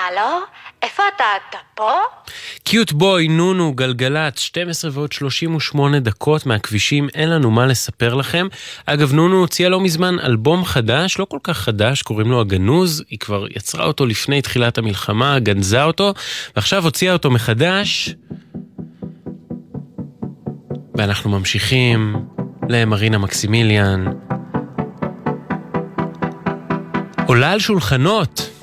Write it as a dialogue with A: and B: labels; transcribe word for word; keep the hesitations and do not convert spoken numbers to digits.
A: הלו? איפה אתה? אתה פה?
B: קיוט בוי, נונו, גלגלת, שתים עשרה ועוד שלושים ושמונה דקות מהכבישים, אין לנו מה לספר לכם. אגב, נונו הוציאה לא מזמן אלבום חדש, לא כל כך חדש, קוראים לו הגנוז, היא כבר יצרה אותו לפני תחילת המלחמה, גנזה אותו, ועכשיו הוציאה אותו מחדש, ואנחנו ממשיכים למרינה מקסימיליאן. עולה על שולחנות.